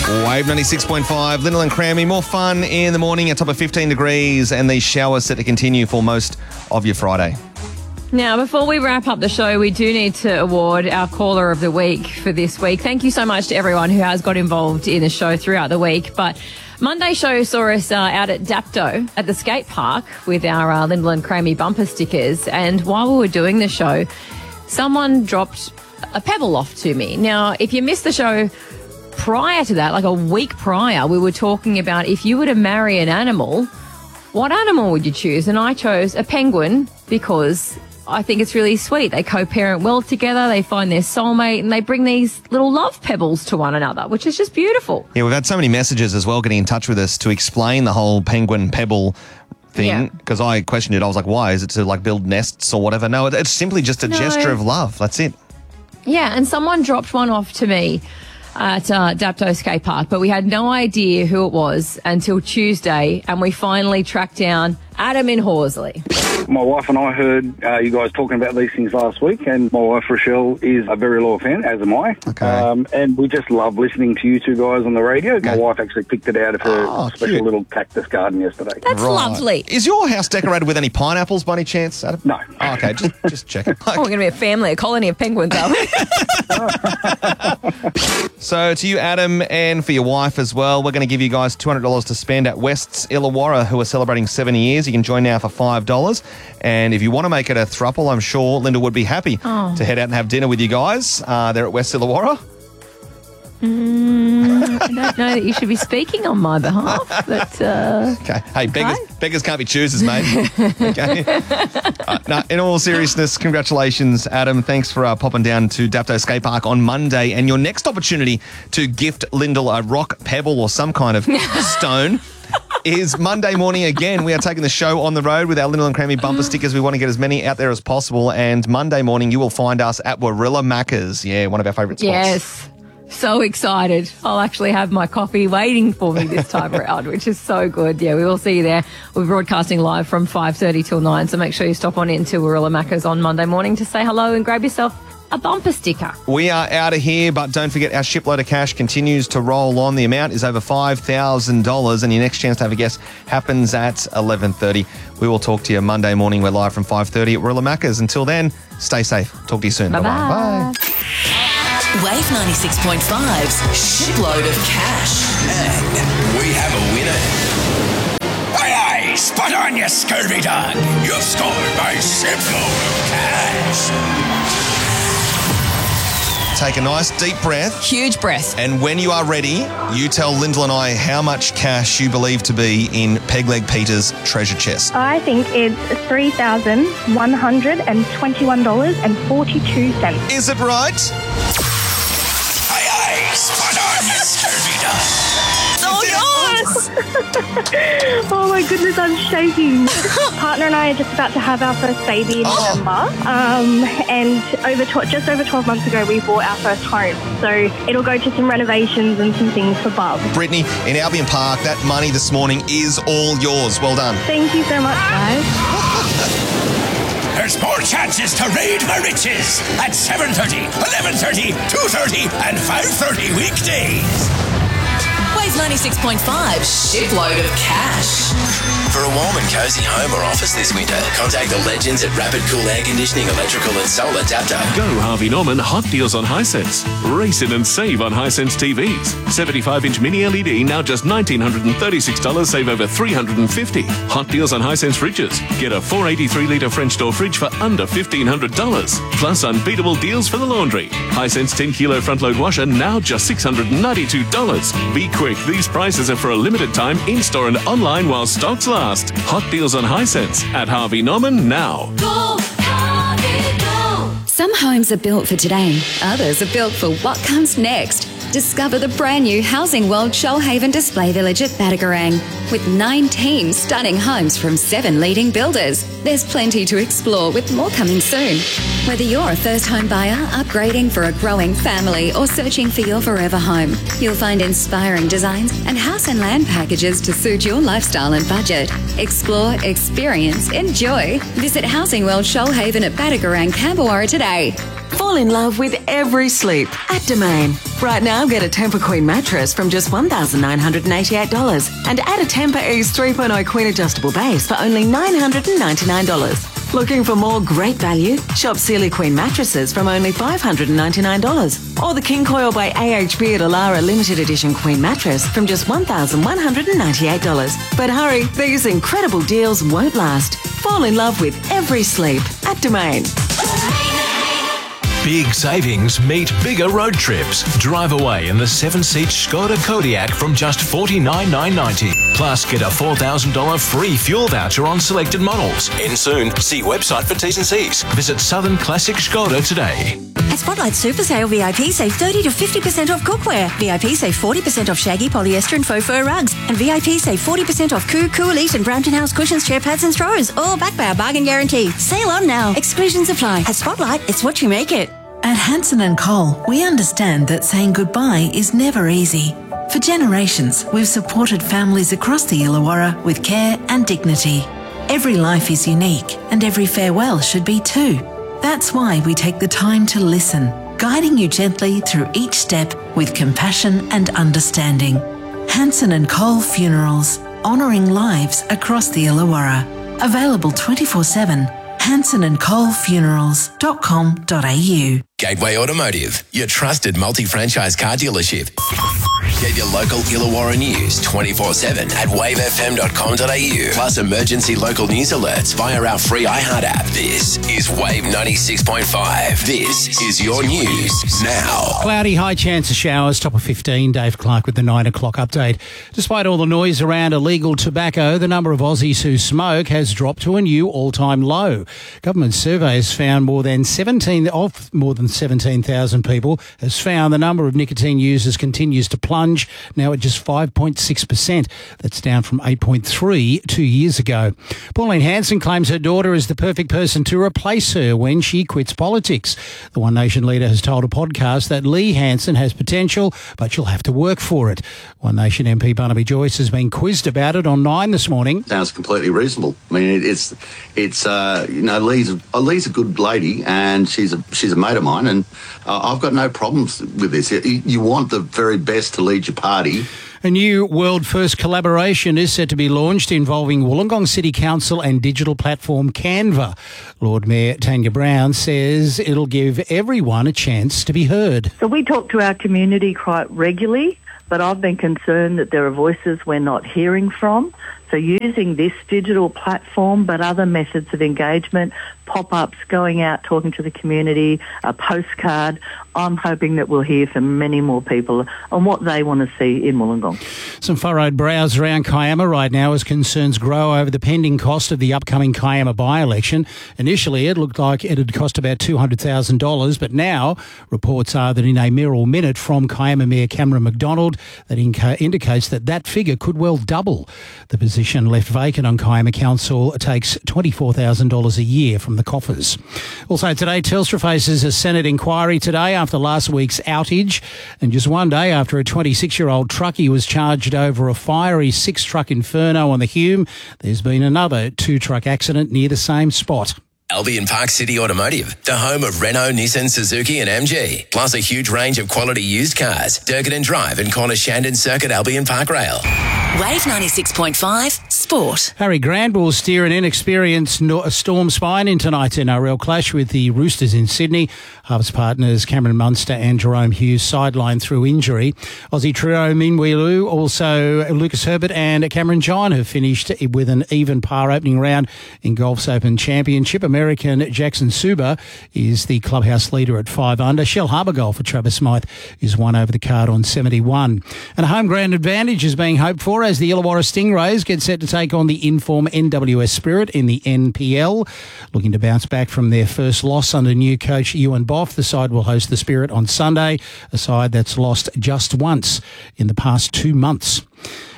Wave 96.5, Lyndall and Crammy. More fun in the morning at top of 15 degrees and these showers set to continue for most of your Friday. Now, before we wrap up the show, we do need to award our Caller of the Week for this week. Thank you so much to everyone who has got involved in the show throughout the week. But Monday show saw us out at Dapto at the skate park with our Lyndall and Crammy bumper stickers. And while we were doing the show, someone dropped a pebble off to me. Now, if you missed the show prior to that, like a week prior, we were talking about if you were to marry an animal, what animal would you choose? And I chose a penguin because I think it's really sweet. They co-parent well together, they find their soulmate, and they bring these little love pebbles to one another, which is just beautiful. Yeah, we've had so many messages as well getting in touch with us to explain the whole penguin pebble thing, because I questioned it. I was like, why? Is it to like build nests or whatever? No, it's simply just a gesture of love. That's it. Yeah, and someone dropped one off to me at Dapto Skate Park, but we had no idea who it was until Tuesday, and we finally tracked down Adam in Horsley. My wife and I heard you guys talking about these things last week, and my wife Rochelle is a very loyal fan, as am I. Okay. And we just love listening to you two guys on the radio. Okay. My wife actually picked it out of her special little cactus garden yesterday. That's lovely. Is your house decorated with any pineapples by any chance, Adam? No. Oh, okay, just checking. Oh, we're going to be a family, a colony of penguins, are we? So to you, Adam, and for your wife as well, we're going to give you guys $200 to spend at West's Illawarra, who are celebrating 70 years. You can join now for $5. And if you want to make it a throuple, I'm sure Linda would be happy to head out and have dinner with you guys. They're at West Illawarra. I don't know that you should be speaking on my behalf, but... Okay. Hey, beggars can't be choosers, mate. Okay. No, in all seriousness, congratulations, Adam. Thanks for popping down to Dapto Skate Park on Monday. And your next opportunity to gift Lyndall a rock pebble or some kind of stone is Monday morning again. We are taking the show on the road with our Lyndall and Crammy bumper stickers. We want to get as many out there as possible. And Monday morning, you will find us at Warilla Macca's. Yeah, one of our favourite spots. Yes. So excited. I'll actually have my coffee waiting for me this time around, which is so good. Yeah, we will see you there. We're broadcasting live from 5:30 till 9, so make sure you stop on into Warilla Macca's on Monday morning to say hello and grab yourself a bumper sticker. We are out of here, but don't forget our shipload of cash continues to roll on. The amount is over $5,000, and your next chance to have a guess happens at 11:30. We will talk to you Monday morning. We're live from 5:30 at Warilla Macca's. Until then, stay safe. Talk to you soon. Bye-bye. Bye. Wave 96.5's Shipload of Cash. And we have a winner. Aye, aye, spot on, you scurvy dog. You've scored my shipload of cash. Take a nice deep breath. Huge breath. And when you are ready, you tell Lyndall and I how much cash you believe to be in Pegleg Peter's treasure chest. I think it's $3,121.42. Is it right? Aye, aye, spot on, you scurvy dog. Oh, yes! Oh my goodness, I'm shaking. Partner and I are just about to have our first baby in November. And just over 12 months ago, we bought our first home. So it'll go to some renovations and some things for Bub. Brittany, in Albion Park, that money this morning is all yours. Well done. Thank you so much, guys. There's more chances to raid the riches at 7:30, 11:30, 2:30 and 5:30 weekdays. Wave 96.5 Shipload of Cash. For a warm and cosy home or office this winter, contact the legends at Rapid Cool Air Conditioning, Electrical and Solar Dapto. Go Harvey Norman Hot Deals on Hisense. Race in and save on Hisense TVs. 75-inch mini LED now just $1,936, save over $350. Hot Deals on Hisense fridges. Get a 483-litre French door fridge for under $1,500. Plus unbeatable deals for the laundry. Hisense 10-kilo front-load washer now just $692. Be quick, these prices are for a limited time in-store and online while stocks last. Hot Deals on Hisense at Harvey Norman now. Go, Harvey, go. Some homes are built for today. Others are built for what comes next. Discover the brand new Housing World Shoalhaven Display Village at Batagarang. With 19 stunning homes from 7 leading builders. There's plenty to explore with more coming soon. Whether you're a first home buyer, upgrading for a growing family or searching for your forever home, you'll find inspiring designs and house and land packages to suit your lifestyle and budget. Explore, experience, enjoy. Visit Housing World Shoalhaven at Batagarang, Camberwara today. Fall in love with every sleep at Domain. Right now, get a Tempur Queen mattress from just $1,988 and add a Tempur Ease 3.0 Queen adjustable base for only $999. Looking for more great value? Shop Sealy Queen mattresses from only $599. Or the King Coil by AHB at Alara Limited Edition Queen mattress from just $1,198. But hurry, these incredible deals won't last. Fall in love with every sleep at Domain. Big savings meet bigger road trips. Drive away in the 7-seat Skoda Kodiaq from just $49,990. Plus, get a $4,000 free fuel voucher on selected models. End soon. See website for T's and C's. Visit Southern Classic Skoda today. At Spotlight Super Sale, VIP save 30 to 50% off cookware. VIP save 40% off shaggy, polyester and faux fur rugs. And VIP save 40% off Coo Elite and Brampton House cushions, chair pads and throws. All backed by our bargain guarantee. Sale on now. Exclusions apply. At Spotlight, it's what you make it. At Hanson & Cole, we understand that saying goodbye is never easy. For generations, we've supported families across the Illawarra with care and dignity. Every life is unique, and every farewell should be too. That's why we take the time to listen, guiding you gently through each step with compassion and understanding. Hanson & Cole Funerals, honouring lives across the Illawarra. Available 24/7. HansonandColeFunerals.com.au. Gateway Automotive, your trusted multi-franchise car dealership. Get your local Illawarra news 24/7 at wavefm.com.au. Plus emergency local news alerts via our free iHeart app. This is Wave 96.5. This is your news now. Cloudy, high chance of showers, top of 15. Dave Clark with the 9 o'clock update. Despite all the noise around illegal tobacco, the number of Aussies who smoke has dropped to a new all-time low. Government surveys found more than 17,000 people has found the number of nicotine users continues to plunge, now at just 5.6%. That's down from 8.3 2 years ago. Pauline Hanson claims her daughter is the perfect person to replace her when she quits politics. The One Nation leader has told a podcast that Lee Hanson has potential, but she'll have to work for it. One Nation MP Barnaby Joyce has been quizzed about it on 9 this morning. Sounds completely reasonable. I mean, it's Lee's a good lady, and she's a mate of mine, and I've got no problems with this. You want the very best to lead your party. A new world-first collaboration is set to be launched involving Wollongong City Council and digital platform Canva. Lord Mayor Tanya Brown says it'll give everyone a chance to be heard. So we talk to our community quite regularly, but I've been concerned that there are voices we're not hearing from. So using this digital platform, but other methods of engagement, pop-ups, going out, talking to the community, a postcard, I'm hoping that we'll hear from many more people on what they want to see in Wollongong. Some furrowed brows around Kiama right now as concerns grow over the pending cost of the upcoming Kiama by-election. Initially, it looked like it had cost about $200,000, but now reports are that in a mere minute from Kiama Mayor Cameron McDonald, that indicates that figure could well double. The position left vacant on Kiama Council takes $24,000 a year from the coffers. Also today, Telstra faces a Senate inquiry today after last week's outage, and just one day after a 26-year-old truckie was charged over a fiery 6-truck inferno on the Hume, there's been another 2-truck accident near the same spot. Albion Park City Automotive, the home of Renault, Nissan, Suzuki and MG, plus a huge range of quality used cars. Durkin Drive and Corner Shandon Circuit, Albion Park Rail. Wave 96.5 Sport. Harry Grant will steer an inexperienced Storm Spine in tonight's NRL clash with the Roosters in Sydney. Halves partners Cameron Munster and Jerome Hughes sidelined through injury. Aussie trio Minwilu, also Lucas Herbert and Cameron John have finished with an even par opening round in Golf's Open Championship. American Jackson Suba is the clubhouse leader at 5 under. Shell Harbour golfer Travis Smythe is one over the card on 71. And a home ground advantage is being hoped for as the Illawarra Stingrays get set to take on the in-form NWS Spirit in the NPL. Looking to bounce back from their first loss under new coach Ewan Boff, the side will host the Spirit on Sunday, a side that's lost just once in the past 2 months.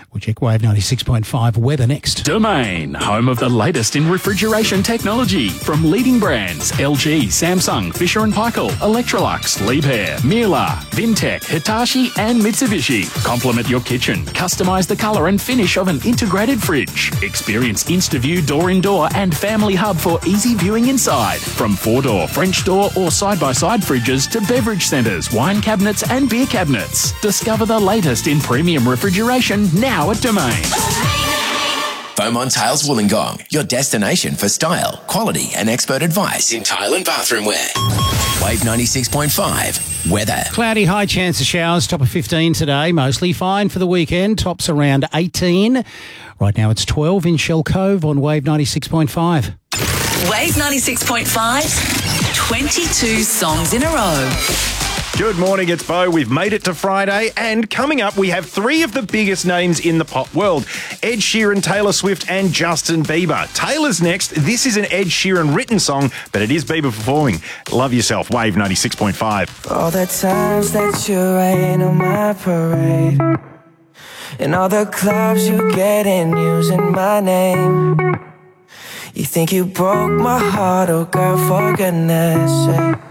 We'll check Wave 96.5 weather next. Domain, home of the latest in refrigeration technology from leading brands LG, Samsung, Fisher & Paykel, Electrolux, Liebherr, Miele, Vintech, Hitachi and Mitsubishi. Complement your kitchen. Customise the colour and finish of an integrated fridge. Experience InstaView door-in-door and Family Hub for easy viewing inside. From 4-door, French door or side-by-side fridges to beverage centres, wine cabinets and beer cabinets. Discover the latest in premium refrigeration now at Domain. Beaumont Tiles Wollongong, your destination for style, quality and expert advice in tile and bathroom wear. Wave 96.5 weather. Cloudy, high chance of showers, top of 15 today, mostly fine for the weekend, tops around 18. Right now it's 12 in Shell Cove on Wave 96.5. Wave 96.5, 22 songs in a row. Good morning, it's Bo. We've made it to Friday, and coming up we have three of the biggest names in the pop world. Ed Sheeran, Taylor Swift and Justin Bieber. Taylor's next. This is an Ed Sheeran written song, but it is Bieber performing. Love yourself, Wave 96.5. All the times that you rain on my parade, and all the clubs you get in using my name. You think you broke my heart, oh girl, for goodness sake.